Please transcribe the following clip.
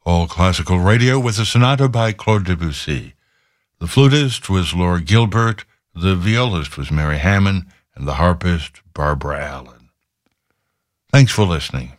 All Classical Radio with a sonata by Claude Debussy. The flutist was Laura Gilbert, the violist was Mary Hammond, and the harpist Barbara Allen. Thanks for listening.